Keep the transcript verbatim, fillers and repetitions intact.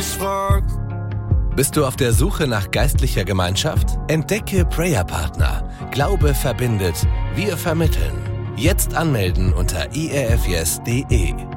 Bist du auf der Suche nach geistlicher Gemeinschaft? Entdecke Prayer Partner. Glaube verbindet. Wir vermitteln. Jetzt anmelden unter i r f yes punkt d e.